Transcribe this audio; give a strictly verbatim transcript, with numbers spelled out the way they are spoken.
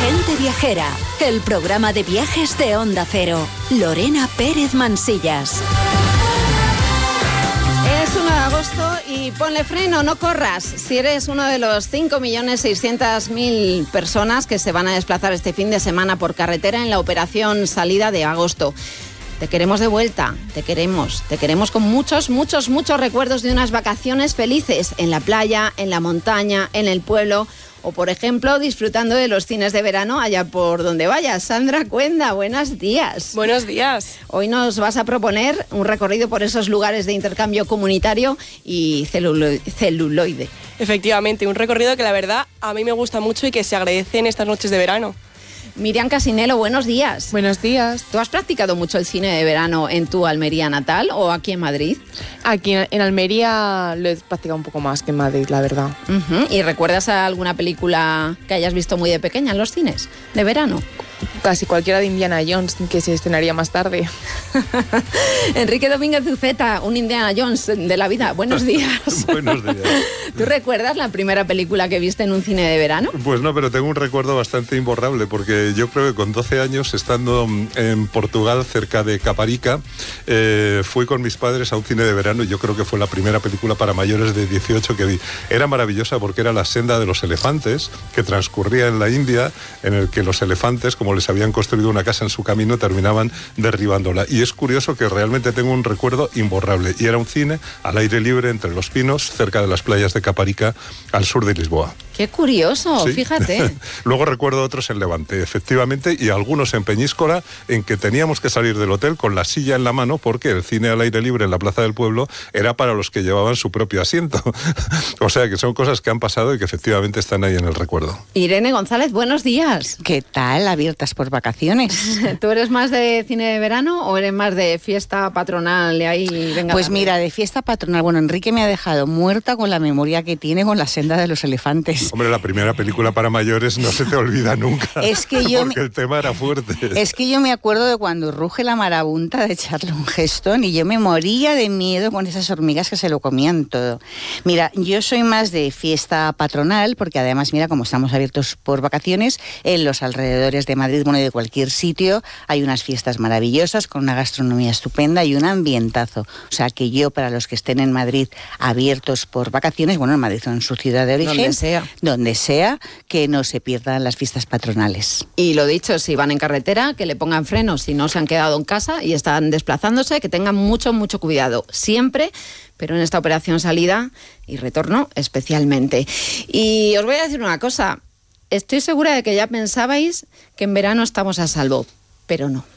Gente Viajera, el programa de viajes de Onda Cero. Lorena Pérez Mansillas. Es uno de agosto y ponle freno, no corras. Si eres uno de los cinco millones seiscientas mil personas que se van a desplazar este fin de semana por carretera en la operación salida de agosto. Te queremos de vuelta, te queremos, te queremos con muchos, muchos, muchos recuerdos de unas vacaciones felices en la playa, en la montaña, en el pueblo o, por ejemplo, disfrutando de los cines de verano allá por donde vayas. Sandra Cuenda, buenos días. Buenos días. Hoy nos vas a proponer un recorrido por esos lugares de intercambio comunitario y celulo- celuloide. Efectivamente, un recorrido que la verdad a mí me gusta mucho y que se agradece en estas noches de verano. Miriam Casinelo, buenos días. Buenos días. ¿Tú has practicado mucho el cine de verano en tu Almería natal o aquí en Madrid? Aquí en Almería lo he practicado un poco más que en Madrid, la verdad. Uh-huh. ¿Y recuerdas alguna película que hayas visto muy de pequeña en los cines de verano? Casi cualquiera de Indiana Jones, que se estrenaría más tarde. Enrique Domínguez Uceta, un Indiana Jones de la vida. Buenos días. Buenos días. ¿Tú recuerdas la primera película que viste en un cine de verano? Pues no, pero tengo un recuerdo bastante imborrable, porque yo creo que con doce años, estando en Portugal, cerca de Caparica, eh, fui con mis padres a un cine de verano y yo creo que fue la primera película para mayores de dieciocho que vi. Era maravillosa porque era La senda de los elefantes, que transcurría en la India, en el que los elefantes, como les habían construido una casa en su camino, terminaban derribándola. Y es curioso que realmente tengo un recuerdo imborrable. Y era un cine al aire libre, entre los pinos, cerca de las playas de Caparica, al sur de Lisboa. ¡Qué curioso! Sí. Fíjate. Luego recuerdo otros en Levante, efectivamente, y algunos en Peñíscola, en que teníamos que salir del hotel con la silla en la mano, porque el cine al aire libre en la Plaza del Pueblo era para los que llevaban su propio asiento. O sea, que son cosas que han pasado y que efectivamente están ahí en el recuerdo. Irene González, buenos días. ¿Qué tal? Abiertas por vacaciones. ¿Tú eres más de cine de verano o eres más de fiesta patronal y ahí venga? Pues mira, de fiesta patronal. Bueno, Enrique me ha dejado muerta con la memoria que tiene con La senda de los elefantes. Hombre, la primera película para mayores no se te olvida nunca. Es que yo porque me, el tema era fuerte. Es que yo me acuerdo de cuando ruge la marabunta de Charlton Heston y yo me moría de miedo con esas hormigas que se lo comían todo. Mira, yo soy más de fiesta patronal porque además, mira, como estamos abiertos por vacaciones, en los alrededores de Madrid, bueno, y de cualquier sitio, hay unas fiestas maravillosas con una gastronomía estupenda y un ambientazo. O sea, que yo, para los que estén en Madrid abiertos por vacaciones, bueno, en Madrid o en su ciudad de origen, donde sea, donde sea, que no se pierdan las fiestas patronales. Y lo dicho, si van en carretera, que le pongan frenos si no se han quedado en casa y están desplazándose, que tengan mucho, mucho cuidado. Siempre, pero en esta operación salida y retorno especialmente. Y os voy a decir una cosa. Estoy segura de que ya pensabais que en verano estamos a salvo, pero no.